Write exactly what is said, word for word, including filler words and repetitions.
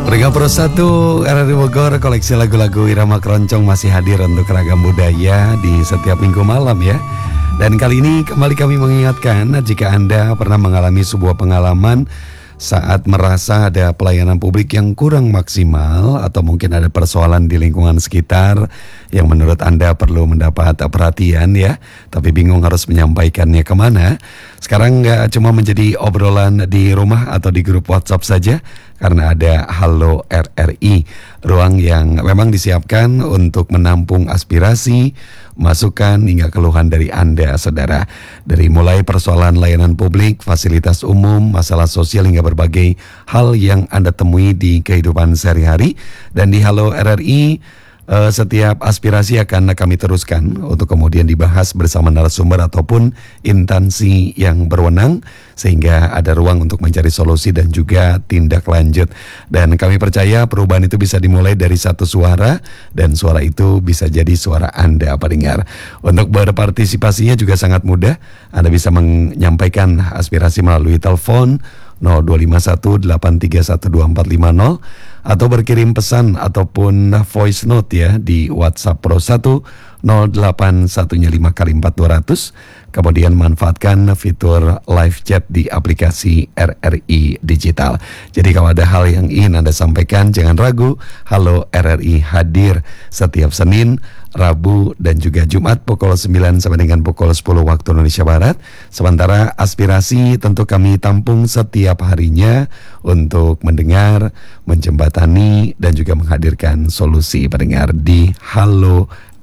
Pendengar Pro satu R R I Bogor, koleksi lagu-lagu irama keroncong masih hadir untuk ragam budaya di setiap minggu malam ya. Dan kali ini kembali kami mengingatkan, jika Anda pernah mengalami sebuah pengalaman saat merasa ada pelayanan publik yang kurang maksimal, atau mungkin ada persoalan di lingkungan sekitar yang menurut Anda perlu mendapat perhatian ya, tapi bingung harus menyampaikannya kemana. Sekarang nggak cuma menjadi obrolan di rumah atau di grup WhatsApp saja, karena ada Halo R R I, ruang yang memang disiapkan untuk menampung aspirasi, masukan hingga keluhan dari Anda, saudara. Dari mulai persoalan layanan publik, fasilitas umum, masalah sosial, hingga berbagai hal yang Anda temui di kehidupan sehari-hari. Dan di Halo R R I, Uh, setiap aspirasi akan kami teruskan untuk kemudian dibahas bersama narasumber ataupun instansi yang berwenang, sehingga ada ruang untuk mencari solusi dan juga tindak lanjut. Dan kami percaya perubahan itu bisa dimulai dari satu suara, dan suara itu bisa jadi suara Anda, pendengar. Untuk berpartisipasinya juga sangat mudah. Anda bisa menyampaikan aspirasi melalui telepon nol dua lima satu delapan tiga satu dua empat lima nol, atau berkirim pesan ataupun voice note ya di WhatsApp Pro satu nol delapan satu lima kali empat dua ratus. Kemudian manfaatkan fitur live chat di aplikasi R R I Digital. Jadi kalau ada hal yang ingin Anda sampaikan, jangan ragu. Halo R R I hadir setiap Senin, Rabu, dan juga Jumat pukul sembilan sampai dengan pukul sepuluh waktu Indonesia Barat. Sementara aspirasi tentu kami tampung setiap harinya untuk mendengar, menjembatani, dan juga menghadirkan solusi pendengar di Halo